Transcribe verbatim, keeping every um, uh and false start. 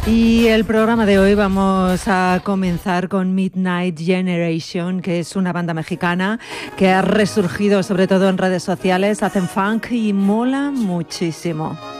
Y el programa de hoy vamos a comenzar con Midnight Generation, que es una banda mexicana que ha resurgido sobre todo en redes sociales, hacen funk y mola muchísimo.